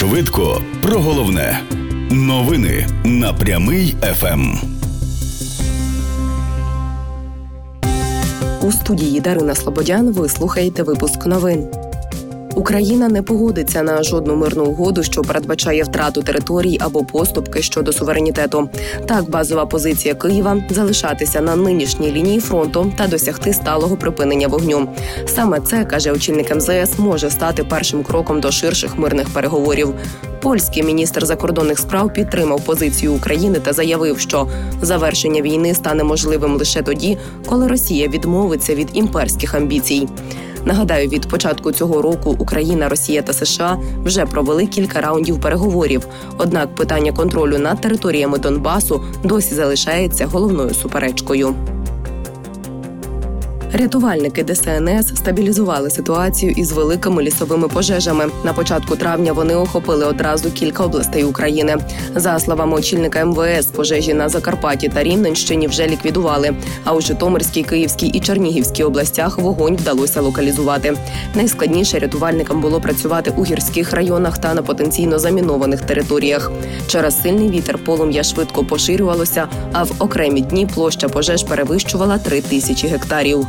Швидко про головне. Новини на Прямий ФМ. У студії Дарина Слободян ви слухаєте випуск новин. Україна не погодиться на жодну мирну угоду, що передбачає втрату територій або поступки щодо суверенітету. Так, базова позиція Києва – залишатися на нинішній лінії фронту та досягти сталого припинення вогню. Саме це, каже очільник МЗС, може стати першим кроком до ширших мирних переговорів. Польський міністр закордонних справ підтримав позицію України та заявив, що завершення війни стане можливим лише тоді, коли Росія відмовиться від імперських амбіцій. Нагадаю, від початку цього року Україна, Росія та США вже провели кілька раундів переговорів. Однак питання контролю над територіями Донбасу досі залишається головною суперечкою. Рятувальники ДСНС стабілізували ситуацію із великими лісовими пожежами. На початку травня вони охопили одразу кілька областей України. За словами очільника МВС, пожежі на Закарпатті та Рівненщині вже ліквідували, а у Житомирській, Київській і Чернігівській областях вогонь вдалося локалізувати. Найскладніше рятувальникам було працювати у гірських районах та на потенційно замінованих територіях. Через сильний вітер полум'я швидко поширювалося, а в окремі дні площа пожеж перевищувала 3000 гектарів.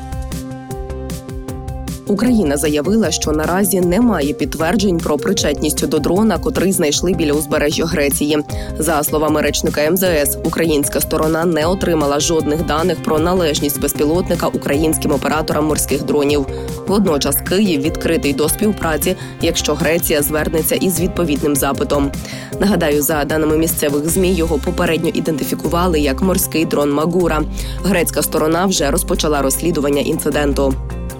Україна заявила, що наразі немає підтверджень про причетність до дрона, котрий знайшли біля узбережжя Греції. За словами речника МЗС, українська сторона не отримала жодних даних про належність безпілотника українським операторам морських дронів. Водночас Київ відкритий до співпраці, якщо Греція звернеться із відповідним запитом. Нагадаю, за даними місцевих ЗМІ, його попередньо ідентифікували як морський дрон «Магура». Грецька сторона вже розпочала розслідування інциденту.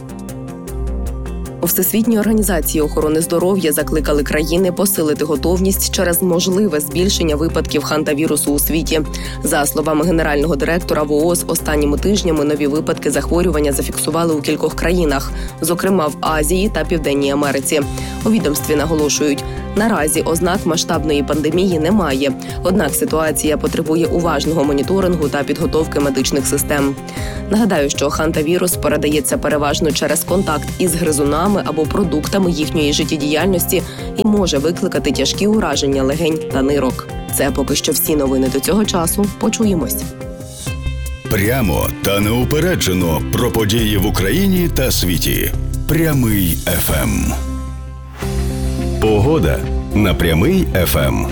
У Всесвітній організації охорони здоров'я закликали країни посилити готовність через можливе збільшення випадків хантавірусу у світі. За словами генерального директора ВООЗ, останніми тижнями нові випадки захворювання зафіксували у кількох країнах, зокрема в Азії та Південній Америці. У відомстві наголошують, наразі ознак масштабної пандемії немає, однак ситуація потребує уважного моніторингу та підготовки медичних систем. Нагадаю, що хантавірус передається переважно через контакт із гризунами або продуктами їхньої життєдіяльності і може викликати тяжкі ураження легень та нирок. Це поки що всі новини до цього часу. Почуємось. Прямо та неупереджено про події в Україні та світі. Прямий ФМ. Погода на Прямий ФМ.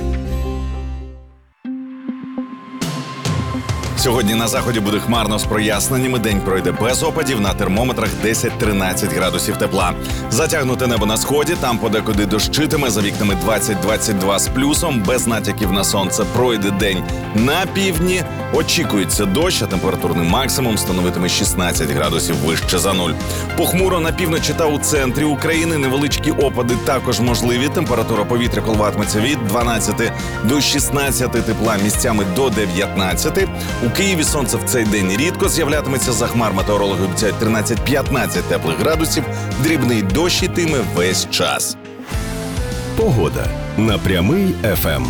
Сьогодні на заході буде хмарно з проясненнями, день пройде без опадів, на термометрах 10-13 градусів тепла. Затягнуте небо на сході, там подекуди дощитиме, за вікнами 20-22 з плюсом, без натяків на сонце пройде день. На півдні очікується дощ, а температурний максимум становитиме 16 градусів вище за нуль. Похмуро на півночі та у центрі України, невеличкі опади також можливі, температура повітря коливатиметься від 12 до 16 тепла, місцями до 19. У Києві сонце в цей день рідко з'являтиметься, за хмар метеорологи обіцяють 13-15 теплих градусів, дрібний дощ йтиме весь час. Погода на Прямий ФМ.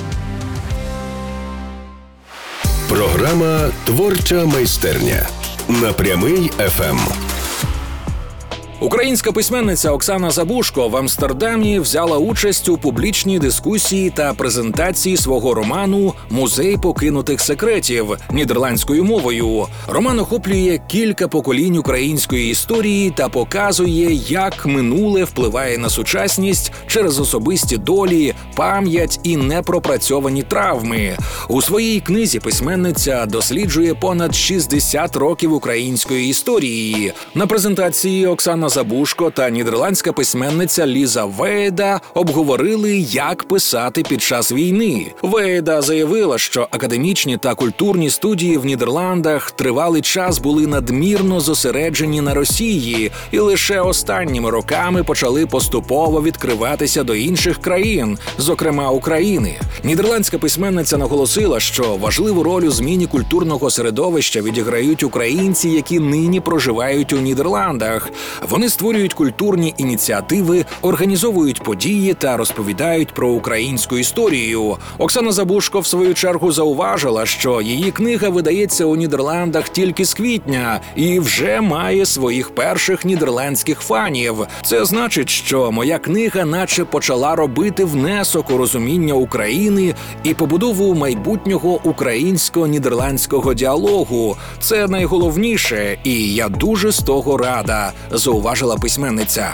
Програма «Творча майстерня» на Прямий ФМ. Українська письменниця Оксана Забушко в Амстердамі взяла участь у публічній дискусії та презентації свого роману «Музей покинутих секретів» нідерландською мовою. Роман охоплює кілька поколінь української історії та показує, як минуле впливає на сучасність через особисті долі, пам'ять і непропрацьовані травми. У своїй книзі письменниця досліджує понад 60 років української історії. На презентації Оксана Забушко та нідерландська письменниця Ліза Веєда обговорили, як писати під час війни. Веєда заявила, що академічні та культурні студії в Нідерландах тривалий час були надмірно зосереджені на Росії і лише останніми роками почали поступово відкриватися до інших країн, зокрема України. Нідерландська письменниця наголосила, що важливу роль у зміні культурного середовища відіграють українці, які нині проживають у Нідерландах. Вона Вони створюють культурні ініціативи, організовують події та розповідають про українську історію. Оксана Забушко, в свою чергу, зауважила, що її книга видається у Нідерландах тільки з квітня і вже має своїх перших нідерландських фанів. Це значить, що моя книга наче почала робити внесок у розуміння України і побудову майбутнього українсько-нідерландського діалогу. Це найголовніше, і я дуже з того рада, зауважила письменниця.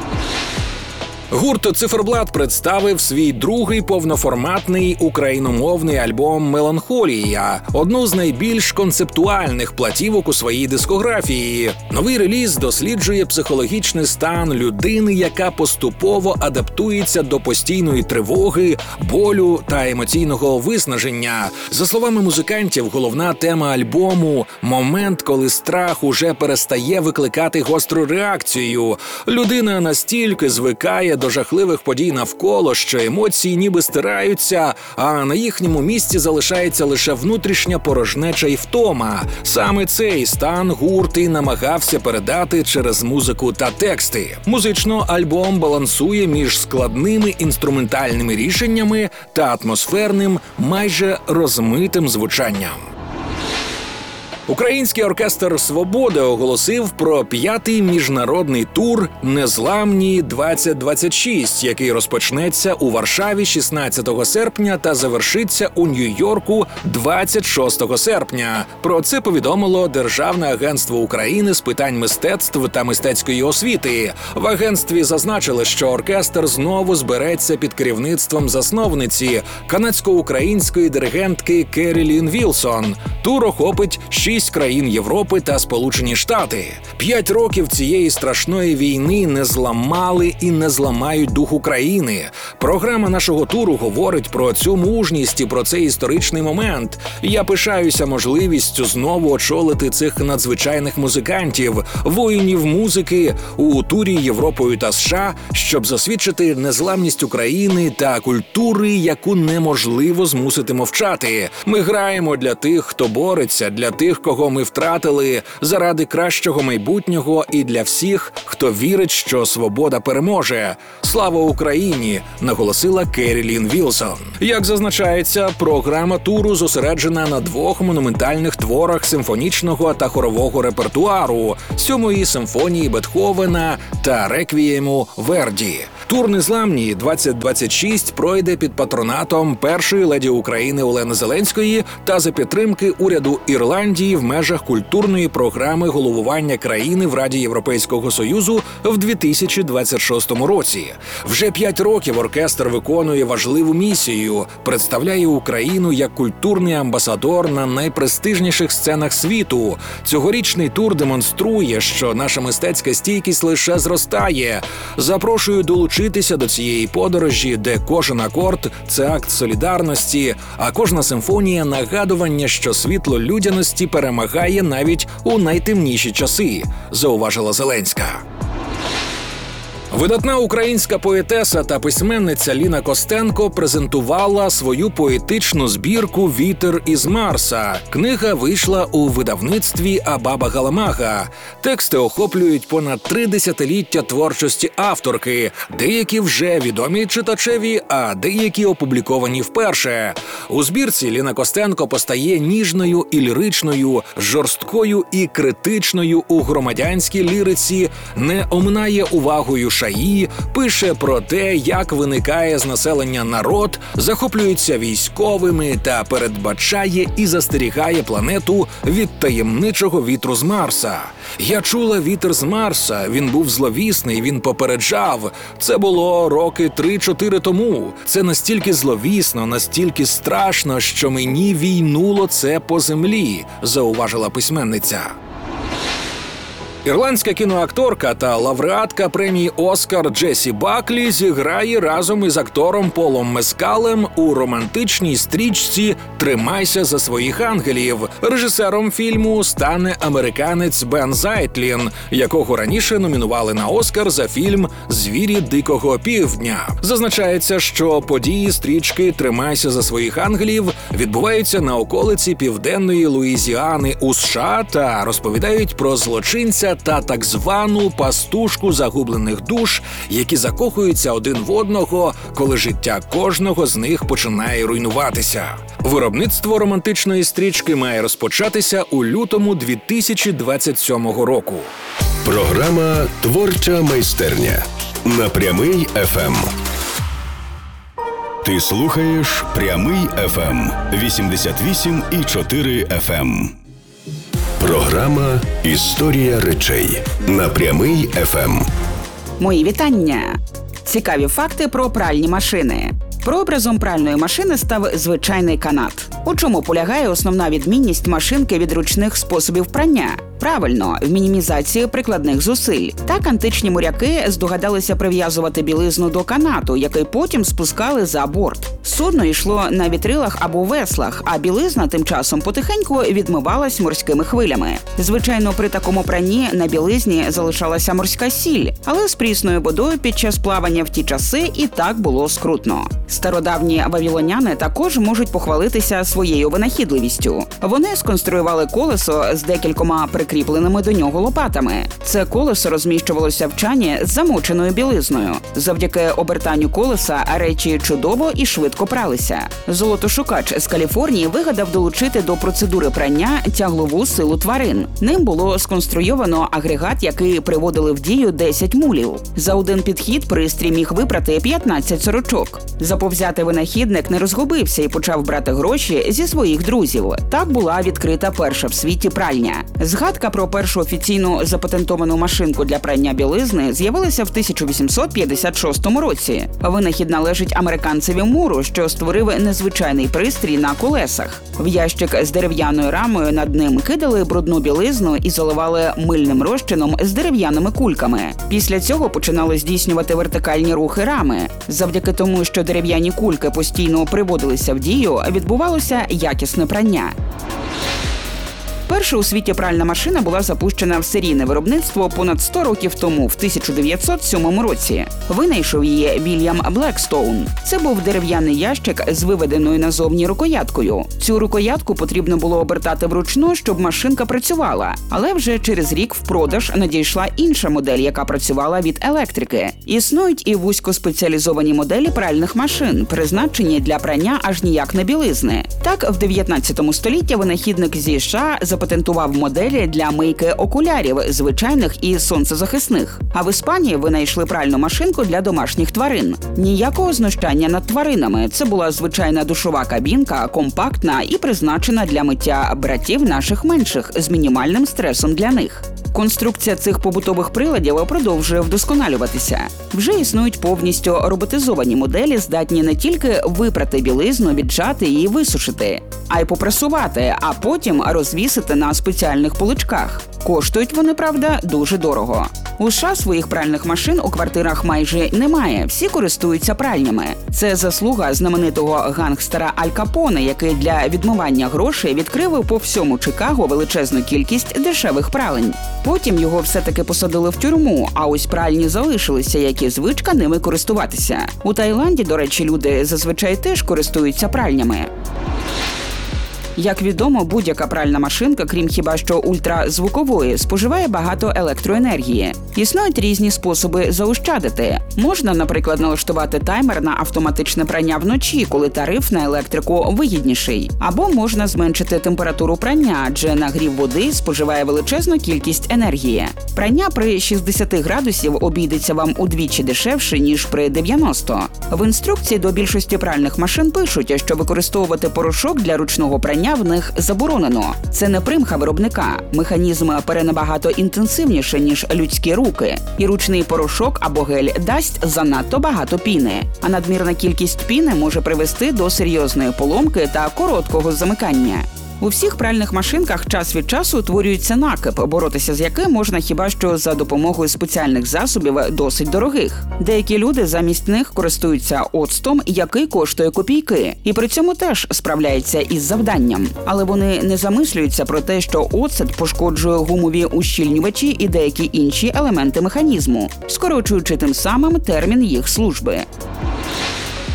Гурт «Циферблат» представив свій другий повноформатний україномовний альбом «Меланхолія», одну з найбільш концептуальних платівок у своїй дискографії. Новий реліз досліджує психологічний стан людини, яка поступово адаптується до постійної тривоги, болю та емоційного виснаження. За словами музикантів, головна тема альбому – момент, коли страх уже перестає викликати гостру реакцію. Людина настільки звикає до жахливих подій навколо, що емоції ніби стираються, а на їхньому місці залишається лише внутрішня порожнеча і втома. Саме цей стан гурт і намагався передати через музику та тексти. Музично альбом балансує між складними інструментальними рішеннями та атмосферним, майже розмитим звучанням. Український оркестр «Свобода» оголосив про 5-й міжнародний тур «Незламні-2026», який розпочнеться у Варшаві 16 серпня та завершиться у Нью-Йорку 26 серпня. Про це повідомило Державне агентство України з питань мистецтв та мистецької освіти. В агентстві зазначили, що оркестр знову збереться під керівництвом засновниці, канадсько-української диригентки Керрі-Лін Вілсон. Тур охопить 6 країн Європи та Сполучені Штати. 5 років цієї страшної війни не зламали і не зламають дух України. Програма нашого туру говорить про цю мужність і про цей історичний момент. Я пишаюся можливістю знову очолити цих надзвичайних музикантів, воїнів музики у турі Європою та США, щоб засвідчити незламність України та культури, яку неможливо змусити мовчати. Ми граємо для тих, хто бореться, для тих, кого ми втратили, заради кращого майбутнього і для всіх, хто вірить, що свобода переможе. Слава Україні! Наголосила Керрі-Лін Вілсон. Як зазначається, програма туру зосереджена на 2 монументальних творах симфонічного та хорового репертуару – 7-ї симфонії Бетховена та реквієму Верді. Тур «Незламні-2026» пройде під патронатом першої леді України Олени Зеленської та за підтримки уряду Ірландії в межах культурної програми головування країни в Раді Європейського Союзу в 2026 році. Вже 5 років оркестр виконує важливу місію – представляє Україну як культурний амбасадор на найпрестижніших сценах світу. Цьогорічний тур демонструє, що наша мистецька стійкість лише зростає. Запрошую долучитися до цієї подорожі, де кожен акорд – це акт солідарності, а кожна симфонія – нагадування, що світло людяності перемагає навіть у найтемніші часи, зауважила Зеленська. Видатна українська поетеса та письменниця Ліна Костенко презентувала свою поетичну збірку «Вітер із Марса». Книга вийшла у видавництві Абаба Галамага. Тексти охоплюють понад 3 десятиліття творчості авторки. Деякі вже відомі читачеві, а деякі опубліковані вперше. У збірці Ліна Костенко постає ніжною і ліричною, жорсткою і критичною у громадянській ліриці, не оминає увагою шаї, пише про те, як виникає з населення народ, захоплюється військовими та передбачає і застерігає планету від таємничого вітру з Марса. Я чула вітер з Марса, він був зловісний, він попереджав. Це було роки 3-4 тому. Це настільки зловісно, настільки страшно, що мені війнуло це по землі, зауважила письменниця. Ірландська кіноакторка та лауреатка премії «Оскар» Джесі Баклі зіграє разом із актором Полом Мескалем у романтичній стрічці «Тримайся за своїх ангелів». Режисером фільму стане американець Бен Зайтлін, якого раніше номінували на «Оскар» за фільм «Звірі Дикого Півдня». Зазначається, що події стрічки «Тримайся за своїх ангелів» відбуваються на околиці південної Луїзіани у США та розповідають про злочинця Євгенія та так звану пастушку загублених душ, які закохуються один в одного, коли життя кожного з них починає руйнуватися. Виробництво романтичної стрічки має розпочатися у лютому 2027 року. Програма «Творча майстерня» на Прямий ФМ. Ти слухаєш Прямий ФМ 88,4 FM. Програма «Історія речей» на Прямий ФМ. Мої вітання! Цікаві факти про пральні машини. Прообразом пральної машини став звичайний канат. У чому полягає основна відмінність машинки від ручних способів прання? Правильно, в мінімізації прикладних зусиль. Так античні моряки здогадалися прив'язувати білизну до канату, який потім спускали за борт. Судно йшло на вітрилах або веслах, а білизна тим часом потихеньку відмивалась морськими хвилями. Звичайно, при такому пранні на білизні залишалася морська сіль, але з прісною водою під час плавання в ті часи і так було скрутно. Стародавні вавілоняни також можуть похвалитися своєю винахідливістю. Вони сконструювали колесо з декількома прикріпленими до нього лопатами. Це колесо розміщувалося в чані з замоченою білизною. Завдяки обертанню колеса речі чудово і швидко пралися. Золотошукач з Каліфорнії вигадав долучити до процедури прання тяглову силу тварин. Ним було сконструйовано агрегат, який приводили в дію 10 мулів. За один підхід пристрій міг випрати 15 сорочок. Заповзятий винахідник не розгубився і почав брати гроші зі своїх друзів. Так була відкрита перша в світі пральня. Згадка про першу офіційну запатентовану машинку для прання білизни з'явилася в 1856 році. Винахід належить американцеві Муру, що створив незвичайний пристрій на колесах. В ящик з дерев'яною рамою над ним кидали брудну білизну і заливали мильним розчином з дерев'яними кульками. Після цього починали здійснювати вертикальні рухи рами. Завдяки тому, що дерев'яні кульки постійно приводилися в дію, відбувалося якісне прання. Перша у світі пральна машина була запущена в серійне виробництво понад 100 років тому, в 1907 році. Винайшов її Вільям Блекстоун. Це був дерев'яний ящик з виведеною назовні рукояткою. Цю рукоятку потрібно було обертати вручну, щоб машинка працювала. Але вже через рік в продаж надійшла інша модель, яка працювала від електрики. Існують і вузькоспеціалізовані моделі пральних машин, призначені для прання аж ніяк не білизни. Так, в 19 столітті винахідник зі США запатентував моделі для мийки окулярів, звичайних і сонцезахисних. А в Іспанії винайшли пральну машинку для домашніх тварин. Ніякого знущання над тваринами. Це була звичайна душова кабінка, компактна і призначена для миття братів наших менших з мінімальним стресом для них. Конструкція цих побутових приладів продовжує вдосконалюватися. Вже існують повністю роботизовані моделі, здатні не тільки випрати білизну, віджати і висушити, а й попрасувати, а потім розвісити на спеціальних поличках. Коштують вони, правда, дуже дорого. У США своїх пральних машин у квартирах майже немає, всі користуються пральнями. Це заслуга знаменитого гангстера Аль Капоне, який для відмивання грошей відкрив по всьому Чикаго величезну кількість дешевих пралень. Потім його все-таки посадили в тюрму, а ось пральні залишилися, як і звичка ними користуватися. У Таїланді, до речі, люди зазвичай теж користуються пральнями. Як відомо, будь-яка пральна машинка, крім хіба що ультразвукової, споживає багато електроенергії. Існують різні способи заощадити. Можна, наприклад, налаштувати таймер на автоматичне прання вночі, коли тариф на електрику вигідніший. Або можна зменшити температуру прання, адже нагрів води споживає величезну кількість енергії. Прання при 60 градусів обійдеться вам удвічі дешевше, ніж при 90. В інструкції до більшості пральних машин пишуть, що використовувати порошок для ручного прання в них заборонено. Це не примха виробника. Механізм перенабагато інтенсивніше, ніж людські руки. І ручний порошок або гель дасть занадто багато піни. А надмірна кількість піни може привести до серйозної поломки та короткого замикання. У всіх пральних машинках час від часу утворюється накип, боротися з яким можна хіба що за допомогою спеціальних засобів досить дорогих. Деякі люди замість них користуються оцтом, який коштує копійки, і при цьому теж справляється із завданням. Але вони не замислюються про те, що оцет пошкоджує гумові ущільнювачі і деякі інші елементи механізму, скорочуючи тим самим термін їх служби.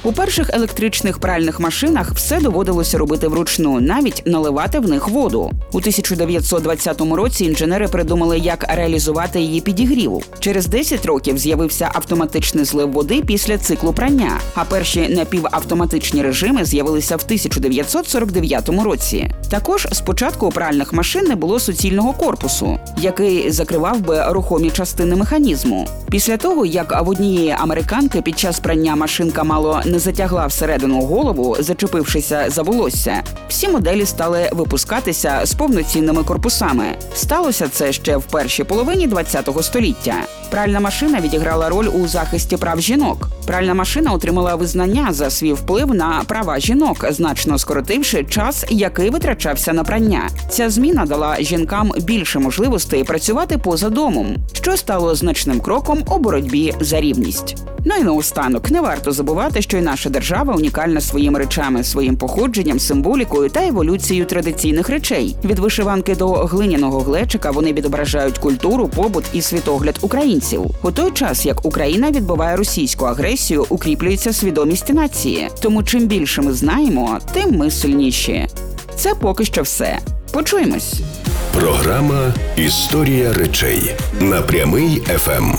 У перших електричних пральних машинах все доводилося робити вручну, навіть наливати в них воду. У 1920 році інженери придумали, як реалізувати її підігрів. Через 10 років з'явився автоматичний злив води після циклу прання, а перші напівавтоматичні режими з'явилися в 1949 році. Також спочатку у пральних машин не було суцільного корпусу, який закривав би рухомі частини механізму. Після того, як в однієї американки під час прання машинка мало не затягла всередину голову, зачепившися за волосся, всі моделі стали випускатися з повноцінними корпусами. Сталося це ще в першій половині ХХ століття. Пральна машина відіграла роль у захисті прав жінок. Пральна машина отримала визнання за свій вплив на права жінок, значно скоротивши час, який витрачався на прання. Ця зміна дала жінкам більше можливостей працювати поза домом, що стало значним кроком у боротьбі за рівність. Ну і наостанок, не варто забувати, що й наша держава унікальна своїми речами, своїм походженням, символікою та еволюцією традиційних речей. Від вишиванки до глиняного глечика вони відображають культуру, побут і світогляд українців. У той час, як Україна відбиває російську агресію, укріплюється свідомість нації. Тому чим більше ми знаємо, тим ми сильніші. Це поки що все. Почуємось. Програма «Історія речей» на Прямий ФМ.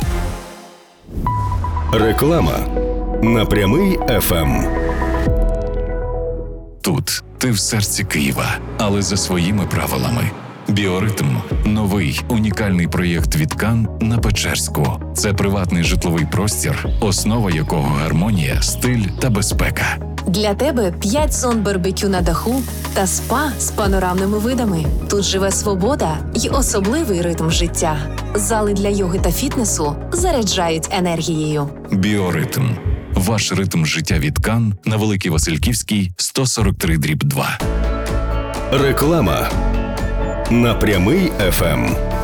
Реклама на Прямий ФМ. Тут ти в серці Києва, але за своїми правилами. Біоритм – новий, унікальний проєкт від Кан на Печерську. Це приватний житловий простір, основа якого гармонія, стиль та безпека. Для тебе 5 зон барбекю на даху та спа з панорамними видами. Тут живе свобода й особливий ритм життя. Зали для йоги та фітнесу заряджають енергією. Біоритм – ваш ритм життя від Кан на Великій Васильківській, 143/2. Реклама на Прямий ФМ.